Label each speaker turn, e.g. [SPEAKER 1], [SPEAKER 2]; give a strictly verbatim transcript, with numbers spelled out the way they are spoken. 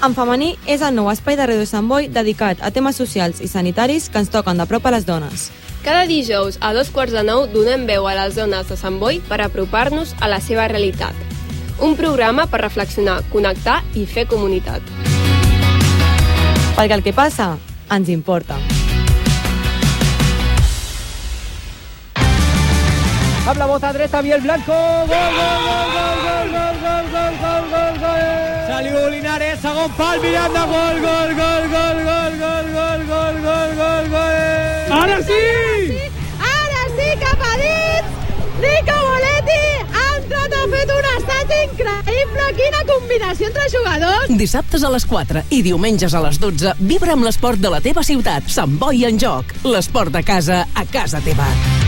[SPEAKER 1] En femení és el nou espai de Ràdio Sant Boi dedicat a temes socials i sanitaris que ens toquen de prop a les dones.
[SPEAKER 2] Cada dijous a dos quarts de nou donem veu a les dones de Sant Boi per apropar-nos a la seva realitat. Un programa per reflexionar, connectar i fer comunitat.
[SPEAKER 1] Perquè el que passa ens importa.
[SPEAKER 3] Amb la bota dreta, Biel Blanco. Gol, gol, gol, gol, gol, gol, gol, gol, gol, gol, gol. Salió Linares, segon pal, Miranda, gol, gol, gol, gol, gol, gol, gol, gol, gol, gol, gol. Ara sí!
[SPEAKER 4] Ara sí, cap a dins! Nico Boletti ha entrat, ha fet un assaig increïble. Quina combinació entre jugadors.
[SPEAKER 5] Dissabtes a les quatre i diumenges a les dotze, vibra amb l'esport de la teva ciutat. Sant Boi en joc. L'esport de casa a casa teva.